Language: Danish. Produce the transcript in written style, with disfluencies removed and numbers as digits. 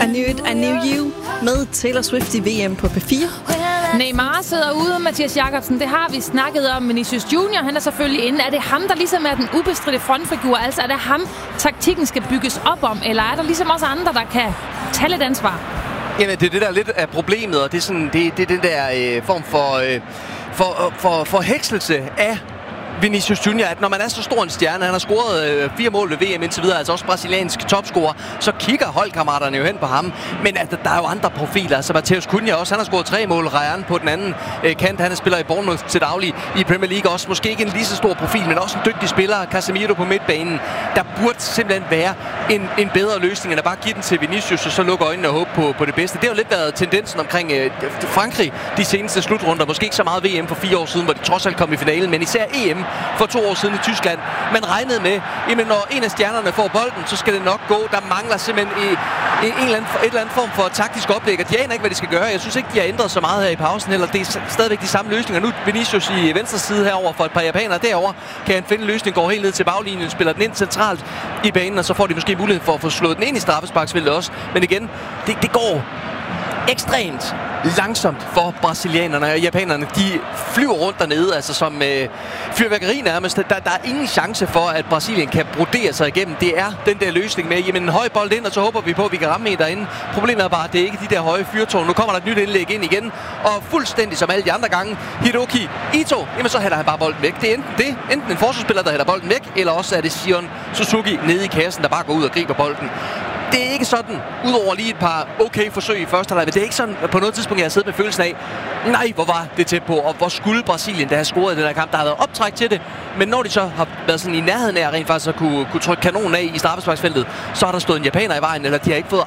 Knew It, I Knew You med Taylor Swift i VM på P4. Neymar sidder ude, Mathias Jakobsen. Det har vi snakket om. Vinicius Junior, han er selvfølgelig inde. Er det ham, der ligesom er den ubestridte frontfigur? Altså er det ham, taktikken skal bygges op om? Eller er der ligesom også andre, der kan tage lidt ansvar? Jamen, det er det der lidt af problemet, og det er, sådan, det er den der form for forhekselse af Vinicius Junior, at når man er så stor en stjerne, han har scoret 4 mål ved VM indtil videre, altså også brasiliansk topscorer, så kigger holdkammeraterne jo hen på ham. Men at der er jo andre profiler, altså Matheus Cunha også, han har scoret 3 mål, Ryan på den anden kant, han spiller i Bournemouth til daglig i Premier League også, måske ikke en lige så stor profil, men også en dygtig spiller, Casemiro på midtbanen. Der burde simpelthen være en bedre løsning, end at bare give den til Vinicius, og så lukke øjnene og håbe på det bedste. Det har jo lidt været tendensen omkring Frankrig de seneste slutrunder, måske ikke så meget VM for 4 år siden, hvor de trods alt kom i finalen, men især EM for 2 år siden i Tyskland. Man regnede med, at når en af stjernerne får bolden, så skal det nok gå. Der mangler simpelthen et eller andet form for taktisk oplæg, og de aner ikke, hvad de skal gøre. Jeg synes ikke, de har ændret så meget her i pausen heller. Det er stadigvæk de samme løsninger. Nu Vinicius i venstre side herover for et par japanere. Derover kan han finde en løsning, går helt ned til baglinjen, spiller den ind centralt i banen, og så får de måske mulighed for at få slået den ind i straffesparksfeltet også. Men igen, det går ekstremt langsomt for brasilianerne og japanerne. De flyver rundt dernede, altså som fyrværkeri nærmest. Der er ingen chance for, at Brasilien kan brodere sig igennem. Det er den der løsning med, jamen en høj bold ind, og så håber vi på, at vi kan ramme en derinde. Problemet er bare, at det er ikke de der høje fyrtårn. Nu kommer der et nyt indlæg ind igen, og fuldstændig som alle de andre gange, Hiroki Ito, jamen så hælder han bare bolden væk. Det er enten en forsvarsspiller, der hælder bolden væk, eller også er det Shion Suzuki nede i kassen, der bare går ud og griber bolden. Det er ikke sådan, udover lige et par okay forsøg i første halvleg, men det er ikke sådan, på noget tidspunkt, jeg har siddet med følelsen af, nej, hvor var det tæt på, og hvor skulle Brasilien, der have scoret i den her kamp, der har været optræk til det, men når de så har været sådan i nærheden af at rent faktisk at kunne trykke kanonen af i straffesparksfeltet, så har der stået en japaner i vejen, eller de har ikke fået